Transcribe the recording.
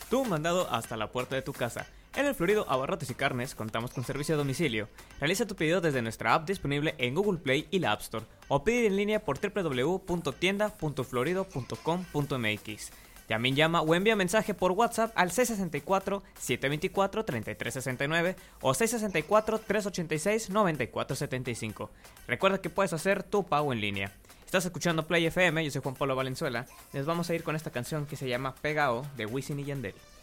tu mandado hasta la puerta de tu casa. En El Florido Abarrotes y Carnes contamos con servicio a domicilio. Realiza tu pedido desde nuestra app disponible en Google Play y la App Store o pide en línea por www.tienda.florido.com.mx. También llama o envía mensaje por WhatsApp al 664-724-3369 o 664-386-9475. Recuerda que puedes hacer tu pago en línea. Estás escuchando Play FM, yo soy Juan Pablo Valenzuela. Les vamos a ir con esta canción que se llama Pegao de Wisin y Yandel.